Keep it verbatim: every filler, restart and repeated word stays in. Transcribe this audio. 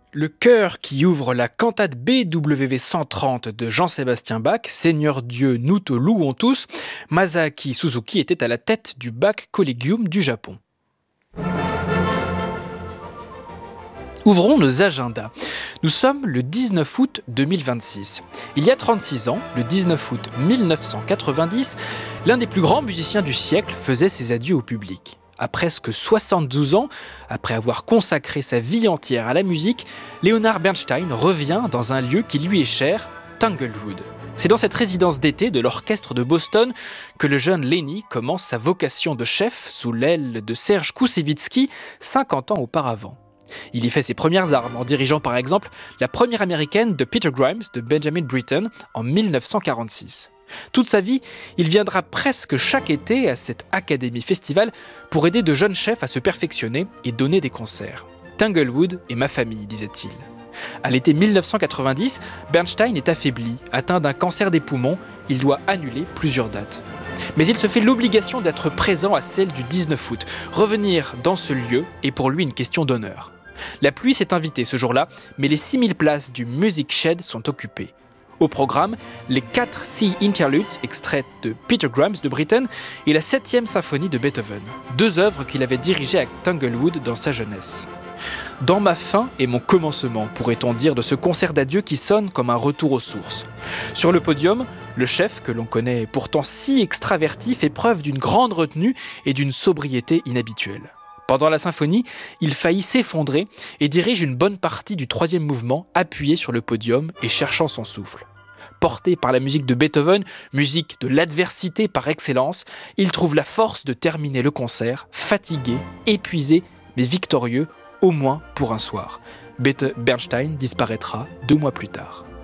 Le chœur qui ouvre la cantate B W V cent trente de Jean-Sébastien Bach, Seigneur Dieu, nous te louons tous, Masaaki Suzuki était à la tête du Bach Collegium du Japon. Ouvrons nos agendas. Nous sommes le dix-neuf août deux mille vingt-six. Il y a trente-six ans, le dix-neuf août mille neuf cent quatre-vingt-dix, l'un des plus grands musiciens du siècle faisait ses adieux au public. À presque soixante-douze ans, après avoir consacré sa vie entière à la musique, Leonard Bernstein revient dans un lieu qui lui est cher, Tanglewood. C'est dans cette résidence d'été de l'orchestre de Boston que le jeune Lenny commence sa vocation de chef sous l'aile de Serge Koussevitzky cinquante ans auparavant. Il y fait ses premières armes en dirigeant par exemple la première américaine de Peter Grimes de Benjamin Britten en mille neuf cent quarante-six. Toute sa vie, il viendra presque chaque été à cette Academy Festival pour aider de jeunes chefs à se perfectionner et donner des concerts. Tanglewood est ma famille, disait-il. À l'été mille neuf cent quatre-vingt-dix, Bernstein est affaibli, atteint d'un cancer des poumons, il doit annuler plusieurs dates. Mais il se fait l'obligation d'être présent à celle du dix-neuf août. Revenir dans ce lieu est pour lui une question d'honneur. La pluie s'est invitée ce jour-là, mais les six mille places du Music Shed sont occupées. Au programme, les quatre Sea Interludes, extraits de Peter Grimes de Britten, et la septième symphonie de Beethoven, deux œuvres qu'il avait dirigées à Tanglewood dans sa jeunesse. Dans ma fin et mon commencement, pourrait-on dire de ce concert d'adieu qui sonne comme un retour aux sources. Sur le podium, le chef, que l'on connaît pourtant si extraverti, fait preuve d'une grande retenue et d'une sobriété inhabituelle. Pendant la symphonie, il faillit s'effondrer et dirige une bonne partie du troisième mouvement appuyé sur le podium et cherchant son souffle. Porté par la musique de Beethoven, musique de l'adversité par excellence, il trouve la force de terminer le concert, fatigué, épuisé, mais victorieux, au moins pour un soir. Bernstein disparaîtra deux mois plus tard.